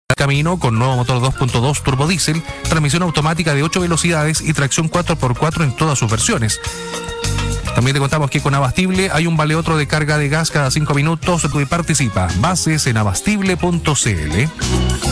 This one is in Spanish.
Camino con nuevo motor 2.2 turbodiesel, transmisión automática de 8 velocidades y tracción 4x4 en todas sus versiones. También te contamos que con Abastible hay un vale otro de carga de gas cada 5 minutos. Tú participa. Bases en abastible.cl.